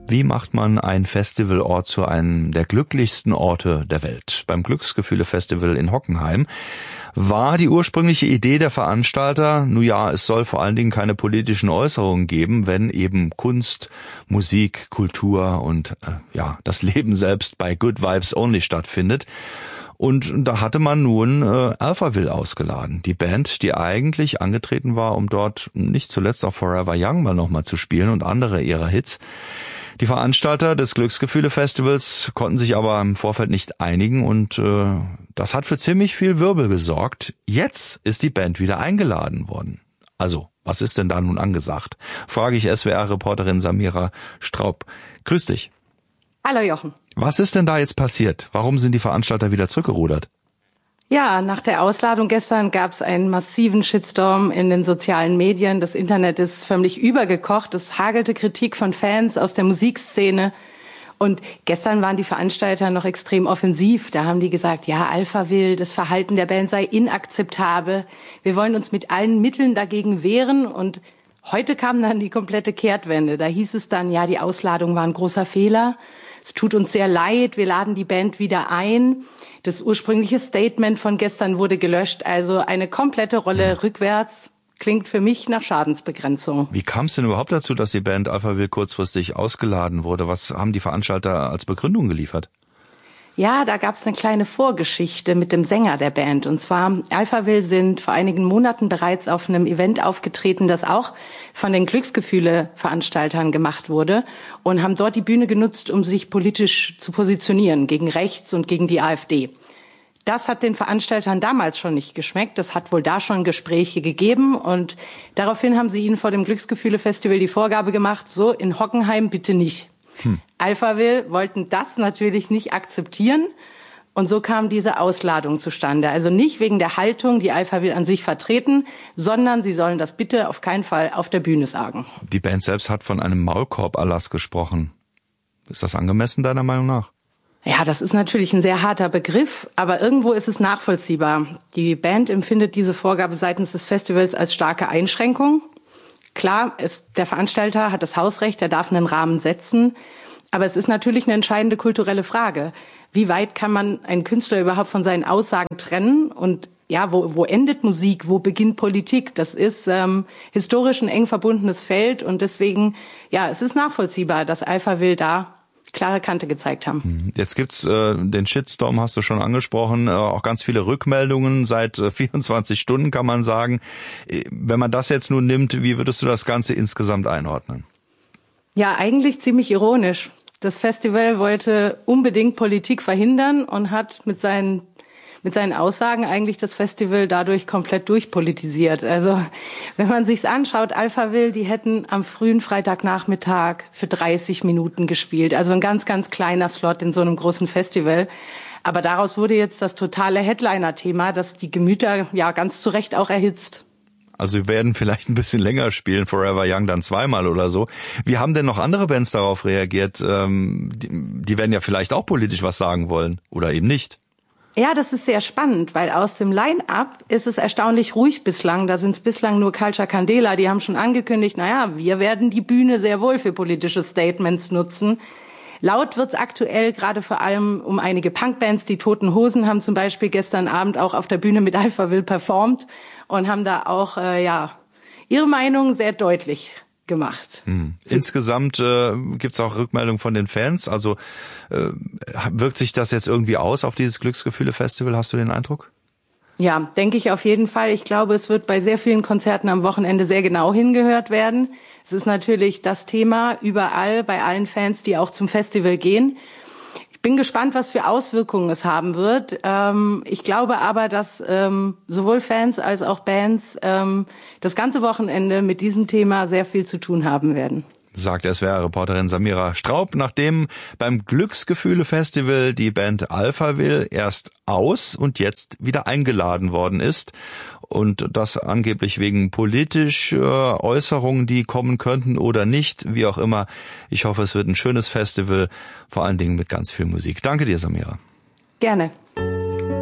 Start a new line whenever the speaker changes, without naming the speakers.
Wie macht man ein Festivalort zu einem der glücklichsten Orte der Welt? Beim Glücksgefühle-Festival in Hockenheim war die ursprüngliche Idee der Veranstalter, nun ja, es soll vor allen Dingen keine politischen Äußerungen geben, wenn eben Kunst, Musik, Kultur und das Leben selbst bei Good Vibes Only stattfindet. Und da hatte man nun Alphaville ausgeladen, die Band, die eigentlich angetreten war, um dort nicht zuletzt auch Forever Young mal nochmal zu spielen und andere ihrer Hits. Die Veranstalter des Glücksgefühle-Festivals konnten sich aber im Vorfeld nicht einigen und das hat für ziemlich viel Wirbel gesorgt. Jetzt ist die Band wieder eingeladen worden. Also, was ist denn da nun angesagt? Frage ich SWR-Reporterin Samira Straub. Grüß dich.
Hallo Jochen.
Was ist denn da jetzt passiert? Warum sind die Veranstalter wieder zurückgerudert?
Ja, nach der Ausladung gestern gab es einen massiven Shitstorm in den sozialen Medien. Das Internet ist förmlich übergekocht. Es hagelte Kritik von Fans aus der Musikszene. Und gestern waren die Veranstalter noch extrem offensiv. Da haben die gesagt, ja, Alphaville, das Verhalten der Band sei inakzeptabel. Wir wollen uns mit allen Mitteln dagegen wehren. Und heute kam dann die komplette Kehrtwende. Da hieß es dann, ja, die Ausladung war ein großer Fehler. Es tut uns sehr leid, wir laden die Band wieder ein. Das ursprüngliche Statement von gestern wurde gelöscht, also eine komplette Rolle rückwärts. Klingt für mich nach Schadensbegrenzung.
Wie kam es denn überhaupt dazu, dass die Band Alphaville kurzfristig ausgeladen wurde? Was haben die Veranstalter als Begründung geliefert?
Ja, da gab es eine kleine Vorgeschichte mit dem Sänger der Band. Und zwar, Alphaville sind vor einigen Monaten bereits auf einem Event aufgetreten, das auch von den Glücksgefühle-Veranstaltern gemacht wurde und haben dort die Bühne genutzt, um sich politisch zu positionieren gegen rechts und gegen die AfD. Das hat den Veranstaltern damals schon nicht geschmeckt. Das hat wohl da schon Gespräche gegeben. Und daraufhin haben sie ihnen vor dem Glücksgefühle-Festival die Vorgabe gemacht, so in Hockenheim bitte nicht. Alphaville wollten das natürlich nicht akzeptieren und so kam diese Ausladung zustande. Also nicht wegen der Haltung, die Alphaville an sich vertreten, sondern sie sollen das bitte auf keinen Fall auf der Bühne sagen.
Die Band selbst hat von einem Maulkorb-Erlass gesprochen. Ist das angemessen deiner Meinung nach?
Ja, das ist natürlich ein sehr harter Begriff, aber irgendwo ist es nachvollziehbar. Die Band empfindet diese Vorgabe seitens des Festivals als starke Einschränkung. Klar, der Veranstalter hat das Hausrecht, er darf einen Rahmen setzen. Aber es ist natürlich eine entscheidende kulturelle Frage. Wie weit kann man einen Künstler überhaupt von seinen Aussagen trennen? Und ja, wo endet Musik? Wo beginnt Politik? Das ist historisch ein eng verbundenes Feld. Und deswegen, ja, es ist nachvollziehbar, dass Alphaville da klare Kante gezeigt haben.
Jetzt gibt's den Shitstorm, hast du schon angesprochen, auch ganz viele Rückmeldungen seit 24 Stunden, kann man sagen. Wenn man das jetzt nun nimmt, wie würdest du das Ganze insgesamt einordnen?
Ja, eigentlich ziemlich ironisch. Das Festival wollte unbedingt Politik verhindern und hat mit seinen Aussagen eigentlich das Festival dadurch komplett durchpolitisiert. Also wenn man sich's anschaut, Alphaville, die hätten am frühen Freitagnachmittag für 30 Minuten gespielt. Also ein ganz, ganz kleiner Slot in so einem großen Festival. Aber daraus wurde jetzt das totale Headliner-Thema, das die Gemüter ja ganz zu Recht auch erhitzt.
Also wir werden vielleicht ein bisschen länger spielen, Forever Young dann zweimal oder so. Wie haben denn noch andere Bands darauf reagiert? Die werden ja vielleicht auch politisch was sagen wollen oder eben nicht.
Ja, das ist sehr spannend, weil aus dem Line-Up ist es erstaunlich ruhig bislang. Da sind es bislang nur Culture Candela, die haben schon angekündigt, wir werden die Bühne sehr wohl für politische Statements nutzen. Laut wird's aktuell gerade vor allem um einige Punkbands. Die Toten Hosen haben zum Beispiel gestern Abend auch auf der Bühne mit Alphaville performt und haben da auch ihre Meinung sehr deutlich gemacht.
Insgesamt gibt's auch Rückmeldungen von den Fans. Also wirkt sich das jetzt irgendwie aus auf dieses Glücksgefühle-Festival? Hast du den Eindruck?
Ja, denke ich auf jeden Fall. Ich glaube, es wird bei sehr vielen Konzerten am Wochenende sehr genau hingehört werden. Es ist natürlich das Thema überall bei allen Fans, die auch zum Festival gehen. Ich bin gespannt, was für Auswirkungen es haben wird. Ich glaube aber, dass sowohl Fans als auch Bands das ganze Wochenende mit diesem Thema sehr viel zu tun haben werden.
Sagt SWR-Reporterin Samira Straub, nachdem beim Glücksgefühle-Festival die Band Alphaville erst aus und jetzt wieder eingeladen worden ist. Und das angeblich wegen politischer Äußerungen, die kommen könnten oder nicht, wie auch immer. Ich hoffe, es wird ein schönes Festival, vor allen Dingen mit ganz viel Musik. Danke dir, Samira.
Gerne.